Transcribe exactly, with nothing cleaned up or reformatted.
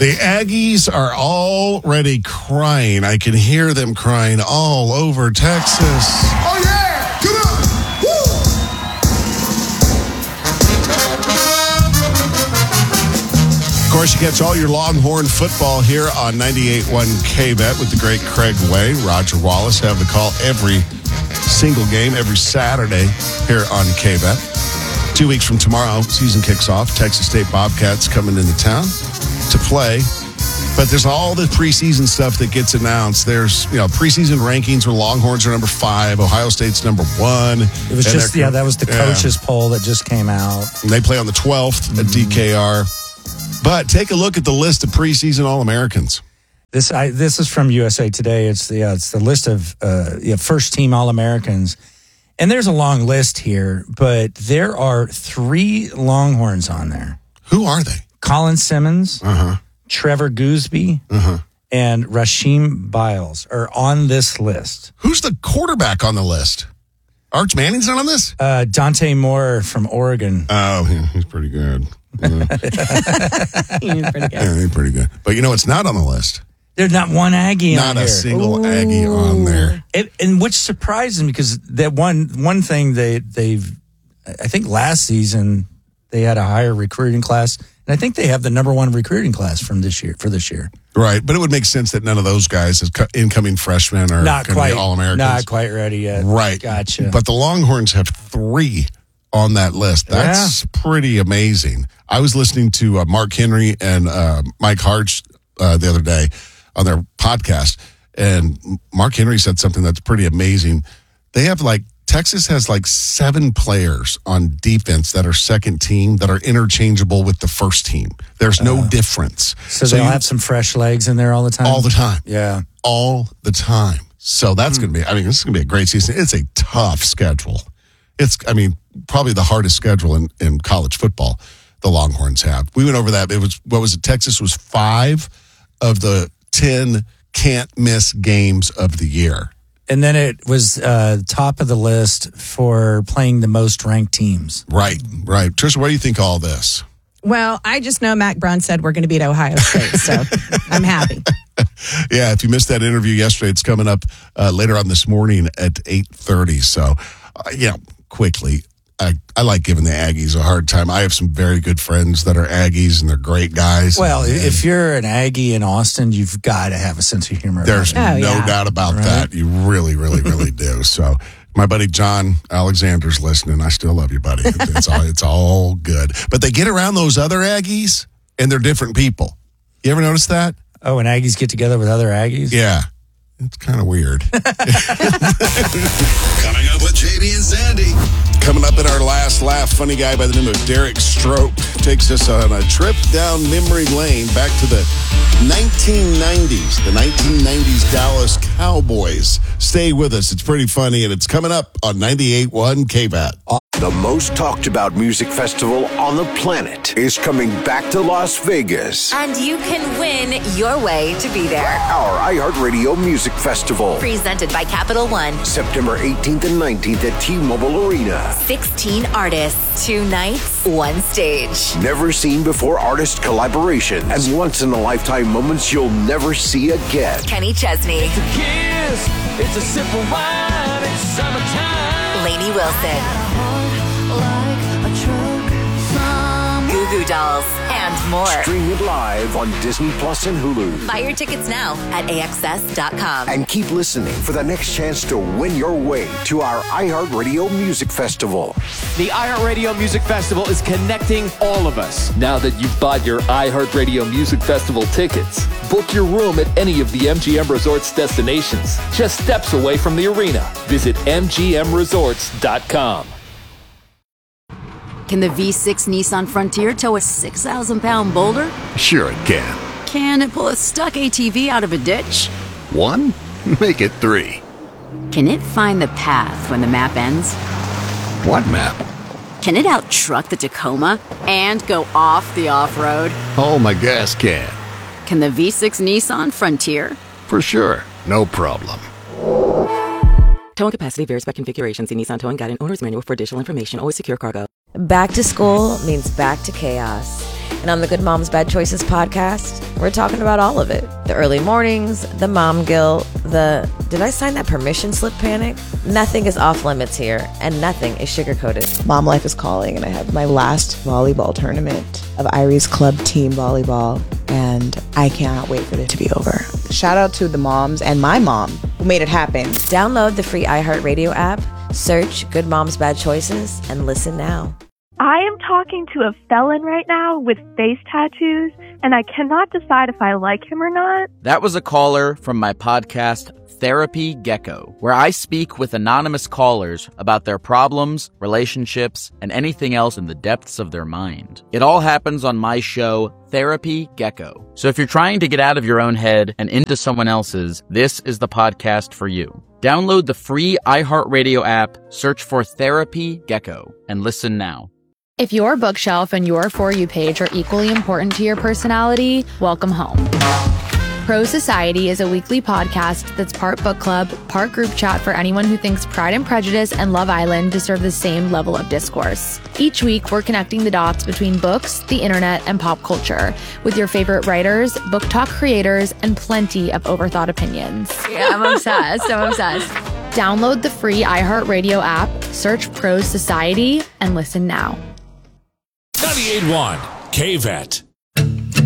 The Aggies are already crying. I can hear them crying all over Texas. Oh, yeah! Get up! Woo! Of course, you catch all your Longhorn football here on ninety-eight point one K-Bet with the great Craig Way. Roger Wallace have the call every single game, every Saturday here on K-Bet. Two weeks from tomorrow, season kicks off. Texas State Bobcats coming into town to play. But there's all the preseason stuff that gets announced. There's, you know, preseason rankings where Longhorns are number five, Ohio State's number one. It was just, yeah, that was the yeah. coaches poll that just came out. And they play on the twelfth mm-hmm. at D K R. But take a look at the list of preseason All-Americans. This I, this is from U S A Today. It's the uh, it's the list of uh, yeah, first-team All-Americans. And there's a long list here, but there are three Longhorns on there. Who are they? Colin Simmons, uh-huh. Trevor Gooseby, uh-huh. and Rasheem Biles are on this list. Who's the quarterback on the list? Arch Manning's not on this? Uh, Dante Moore from Oregon. Oh, yeah, he's pretty good. Uh, he's pretty good. Yeah, he's pretty good. But you know what's not on the list? There's not one Aggie not on there. Not a single Ooh. Aggie on there. It, and which surprised me because that one one thing they they've I think last season they had a higher recruiting class, and I think they have the number one recruiting class from this year for this year. Right, but it would make sense that none of those guys as incoming freshmen are not going quite to be All-Americans. Not quite ready yet. Right, gotcha. But the Longhorns have three on that list. That's yeah. pretty amazing. I was listening to uh, Mark Henry and uh, Mike Harch uh, the other day on their podcast, and Mark Henry said something that's pretty amazing. They have like, Texas has like seven players on defense that are second team that are interchangeable with the first team. There's no uh, difference. So, so they'll you, have some fresh legs in there all the time? All the time. Yeah. All the time. So that's mm. going to be, I mean, this is going to be a great season. It's a tough schedule. It's, I mean, probably the hardest schedule in, in college football the Longhorns have. We went over that. It was, what was it? Texas was five of the ten can't miss games of the year. And then it was uh, top of the list for playing the most ranked teams. Right, right. Trisha, what do you think of all this? Well, I just know Mac Brown said we're going to beat Ohio State, so I'm happy. Yeah, if you missed that interview yesterday, it's coming up uh, later on this morning at eight thirty. So, uh, you know, quickly, I, I like giving the Aggies a hard time. I have some very good friends that are Aggies, and they're great guys. Well, and, if you're an Aggie in Austin, you've got to have a sense of humor. There's about oh, no yeah. doubt about right? that. You really, really, really do. So, my buddy John Alexander's listening. I still love you, buddy. It's all, it's all good. But they get around those other Aggies, and they're different people. You ever notice that? Oh, and Aggies get together with other Aggies? Yeah. It's kind of weird. Coming up with J B and Sandy. Coming up in our last laugh, funny guy by the name of Derek Stroke takes us on a trip down memory lane back to the nineteen nineties, the nineteen nineties Dallas Cowboys. Stay with us. It's pretty funny, and it's coming up on ninety-eight point one K B A T. The most talked about music festival on the planet is coming back to Las Vegas. And you can win your way to be there. Our iHeartRadio Music Festival. Presented by Capital One. September eighteenth and nineteenth at T-Mobile Arena. sixteen artists, two nights, one stage. Never seen before artist collaborations and once-in-a-lifetime moments you'll never see again. Kenny Chesney. It's a kiss, it's a sip of wine, it's summertime. Lainey Wilson. Goo Goo Dolls, and more. Stream it live on Disney Plus and Hulu. Buy your tickets now at A X S dot com. And keep listening for the next chance to win your way to our iHeartRadio Music Festival. The iHeartRadio Music Festival is connecting all of us. Now that you've bought your iHeartRadio Music Festival tickets, book your room at any of the M G M Resorts destinations, just steps away from the arena. Visit M G M resorts dot com. Can the V six Nissan Frontier tow a six thousand pound boulder? Sure it can. Can it pull a stuck A T V out of a ditch? One? Make it three. Can it find the path when the map ends? What map? Can it out-truck the Tacoma and go off the off-road? Oh, my gas can. Can the V six Nissan Frontier? For sure. No problem. Towing capacity varies by configuration. See Nissan Towing Guide and Owner's Manual for additional information. Always secure cargo. Back to school means back to chaos. And on the Good Moms Bad Choices podcast, we're talking about all of it. The early mornings, the mom guilt, the did I sign that permission slip panic? Nothing is off limits here, and nothing is sugar-coated. Mom life is calling, and I have my last volleyball tournament of Irie's club team volleyball, and I cannot wait for it to be over. Shout out to the moms and my mom who made it happen. Download the free iHeartRadio app, search Good Moms Bad Choices, and listen now. I am talking to a felon right now with face tattoos, and I cannot decide if I like him or not. That was a caller from my podcast, Therapy Gecko, where I speak with anonymous callers about their problems, relationships, and anything else in the depths of their mind. It all happens on my show, Therapy Gecko. So if you're trying to get out of your own head and into someone else's, this is the podcast for you. Download the free iHeartRadio app, search for Therapy Gecko, and listen now. If your bookshelf and your For You page are equally important to your personality, welcome home. Pro Society is a weekly podcast that's part book club, part group chat for anyone who thinks Pride and Prejudice and Love Island deserve the same level of discourse. Each week, we're connecting the dots between books, the internet, and pop culture with your favorite writers, book talk creators, and plenty of overthought opinions. Yeah, I'm obsessed. I'm obsessed. Download the free iHeartRadio app, search Pro Society, and listen now. ninety-eight point one K V E T.